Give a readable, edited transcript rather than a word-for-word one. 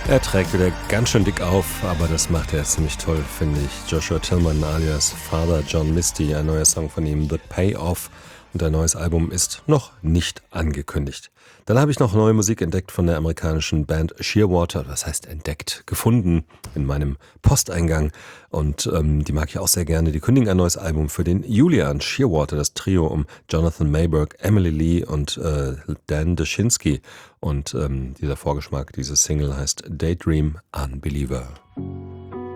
Er trägt wieder ganz schön dick auf, aber das macht er ziemlich toll, finde ich. Joshua Tillman alias Father John Misty, ein neuer Song von ihm, The Payoff, und ein neues Album ist noch nicht angekündigt. Dann habe ich noch neue Musik entdeckt von der amerikanischen Band Shearwater. Was heißt entdeckt? Gefunden in meinem Posteingang. Und die mag ich auch sehr gerne. Die kündigen ein neues Album für den Juli an. Shearwater, das Trio um Jonathan Mayberg, Emily Lee und Dan Dushinsky. Und dieser Vorgeschmack, diese Single heißt Daydream Unbeliever.